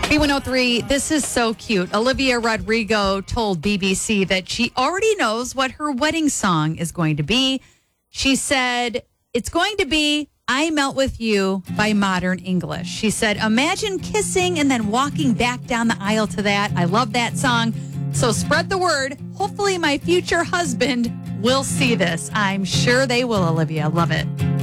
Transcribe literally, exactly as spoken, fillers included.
B one oh three, this is so cute. Olivia Rodrigo told B B C that she already knows what her wedding song is going to be. She said, it's going to be I Melt With You by Modern English. She said, imagine kissing and then walking back down the aisle to that. I love that song. So spread the word. Hopefully my future husband will see this. I'm sure they will, Olivia. Love it.